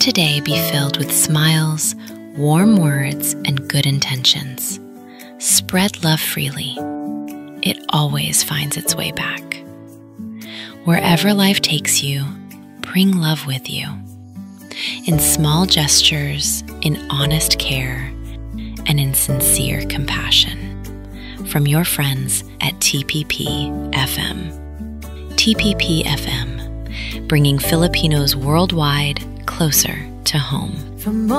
today be filled with smiles, warm words, and good intentions. Spread love freely. It always finds its way back. Wherever life takes you, bring love with you. In small gestures, in honest care, and in sincere compassion. From your friends at TPP FM. TPP FM, bringing Filipinos worldwide closer to home. For more